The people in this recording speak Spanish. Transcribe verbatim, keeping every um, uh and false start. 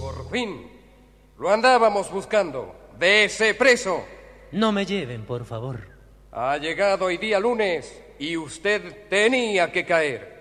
Por fin. Lo andábamos buscando. ¡Dese preso! No me lleven, por favor. Ha llegado hoy día lunes y usted tenía que caer.